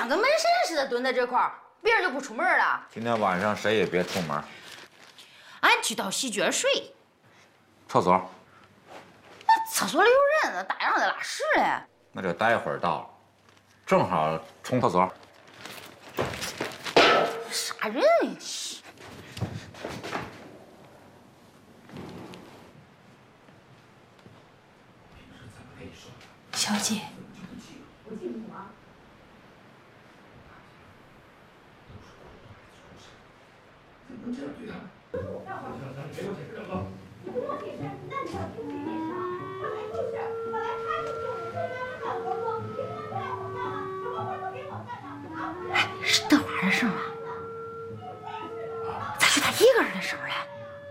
跟门神似的蹲在这块儿，别人就不出门了。 今天晚上谁也别出门。 俺去到洗脚水。 厕所？ 那厕所里有人，大爷让在拉屎嘞。 那就待会儿到了，正好冲厕所。 啥人呀？ 小姐。 哎，是德华的声吗？咋是他一个人的声嘞？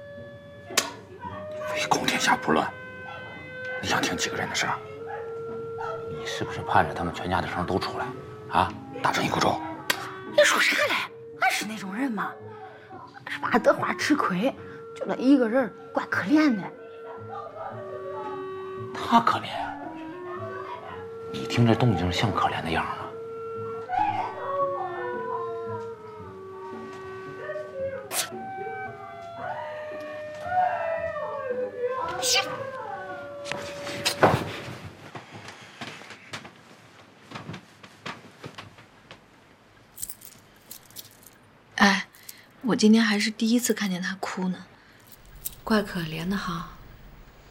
唯恐天下不乱，你想听几个人的声？你是不是盼着他们全家的声都出来啊？打成一锅粥？ 你说啥嘞？俺是那种人吗？是怕德华吃亏，就他一个人，怪可怜的。 他可怜？你听这动静像可怜的样吗？ 哎，我今天还是第一次看见他哭呢，怪可怜的哈。